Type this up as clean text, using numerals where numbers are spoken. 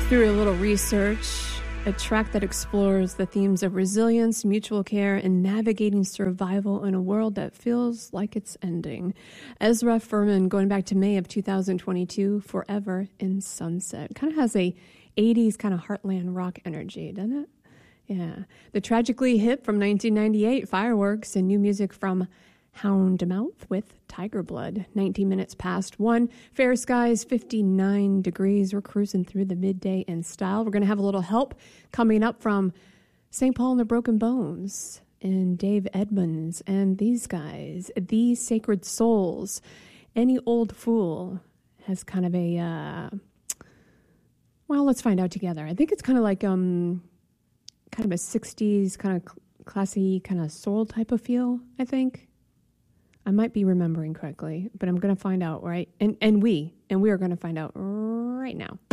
Through a little research, a track that explores the themes of resilience, mutual care, and navigating survival in a world that feels like it's ending. Ezra Furman, going back to May of 2022, Forever in Sunset. Kind of has a 80s kind of heartland rock energy, doesn't it? Yeah. The Tragically Hip from 1998, Fireworks, and new music from Houndmouth with Tiger Blood. 19 minutes past 1. Fair skies, 59 degrees. We're cruising through the midday in style. We're going to have a little help coming up from St. Paul and the Broken Bones and Dave Edmunds and these guys, The Sacred Souls. Any Old Fool has kind of a, well, let's find out together. I think it's kind of like kind of a 60s kind of classy kind of soul type of feel, I think. I might be remembering correctly, but I'm going to find out, right? And we are going to find out right now.